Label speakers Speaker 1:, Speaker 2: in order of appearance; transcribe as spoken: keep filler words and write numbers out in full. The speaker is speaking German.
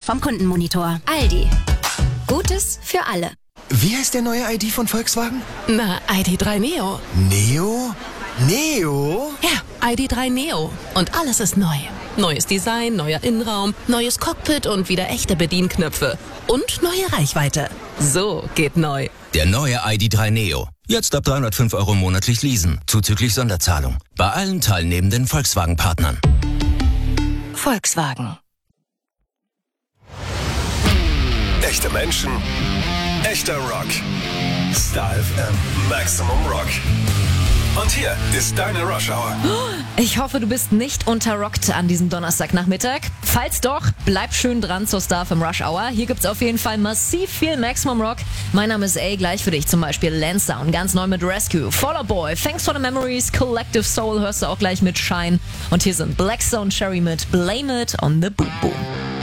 Speaker 1: vom Kundenmonitor. Aldi. Gutes für alle.
Speaker 2: Wie heißt der neue I D von Volkswagen?
Speaker 3: Na, I D drei Neo.
Speaker 2: Neo? Neo?
Speaker 3: Ja, I D drei Neo. Und alles ist neu. Neues Design, neuer Innenraum, neues Cockpit und wieder echte Bedienknöpfe. Und neue Reichweite. So geht neu.
Speaker 4: Der neue I D drei Neo. Jetzt ab dreihundertfünf Euro monatlich leasen, zuzüglich Sonderzahlung. Bei allen teilnehmenden Volkswagen-Partnern.
Speaker 3: Volkswagen.
Speaker 5: Echte Menschen, echter Rock. Star F M Maximum Rock. Und hier ist deine Rush Hour.
Speaker 6: Ich hoffe, du bist nicht unterrockt an diesem Donnerstagnachmittag. Falls doch, bleib schön dran zur Star F M Rush Hour. Hier gibt's auf jeden Fall massiv viel Maximum Rock. Mein Name ist A, gleich für dich zum Beispiel Lansdowne, ganz neu mit Rescue, Fall Out Boy, Thanks for the Memories, Collective Soul hörst du auch gleich mit Shine. Und hier sind Black Stone Cherry mit Blame It on the Boom Boom.